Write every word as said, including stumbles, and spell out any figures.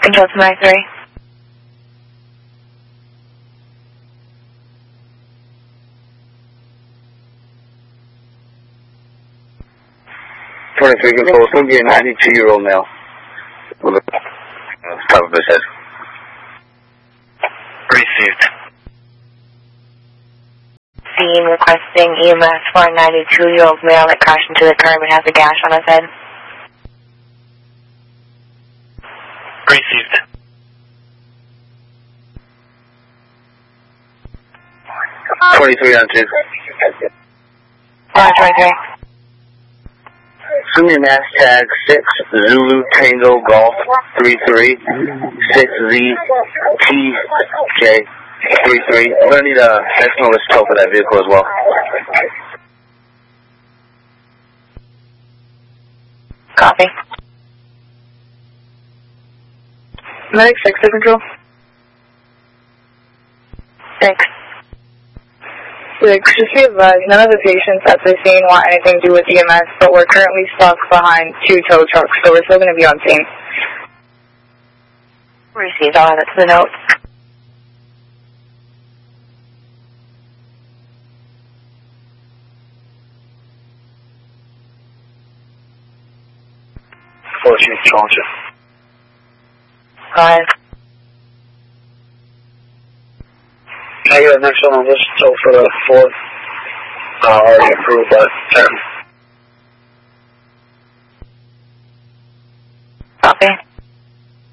Control to nine three. twenty-three control, it's going to be a ninety-two-year-old male with a uh, top of his head. Received. Scene requesting E M S for a ninety-two-year-old male that crashed into the curb and has a gash on his head. Received. twenty-three on two. Uh, twenty-three. Send me mass tag six Zulu Tango Golf three three six Z T J three three. I'm gonna need a next notice tow for that vehicle as well. Copy. Medic six to control. Six. Six, just be advised, none of the patients at the scene want anything to do with E M S, but we're currently stuck behind two tow trucks, so we're still going to be on scene. Received. I'll add it to the note. fourteen, Georgia. Five. Can I get a next one on this tow for the fourth? Uh, already approved by ten.